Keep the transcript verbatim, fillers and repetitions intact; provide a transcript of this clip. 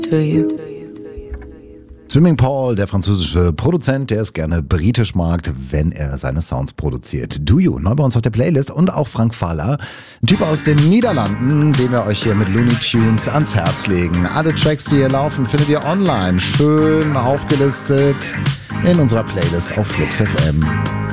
Do you? Swimming Paul, der französische Produzent, der es gerne britisch mag, wenn er seine Sounds produziert. Do You, neu bei uns auf der Playlist. Und auch Frank Fahler, ein Typ aus den Niederlanden, den wir euch hier mit Looney Tunes ans Herz legen. Alle Tracks, die hier laufen, findet ihr online, schön aufgelistet in unserer Playlist auf Flux F M.